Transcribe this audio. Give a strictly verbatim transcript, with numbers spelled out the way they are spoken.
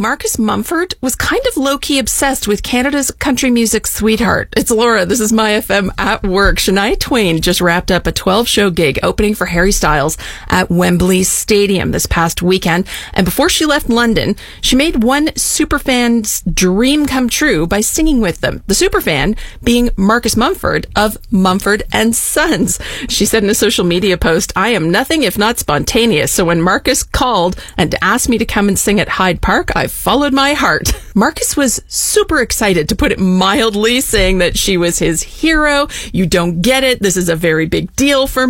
Marcus Mumford was kind of low-key obsessed with Canada's country music sweetheart. It's Laura. This is My F M at work. Shania Twain just wrapped up a twelve-show gig opening for Harry Styles at Wembley Stadium this past weekend. And before she left London, she made one superfan's dream come true by singing with them. The superfan being Marcus Mumford of Mumford and Sons. She said in a social media post, "I am nothing if not spontaneous. So when Marcus called and asked me to come and sing at Hyde Park, I followed my heart." Marcus was super excited, to put it mildly, saying that she was his hero. "You don't get it. This is a very big deal for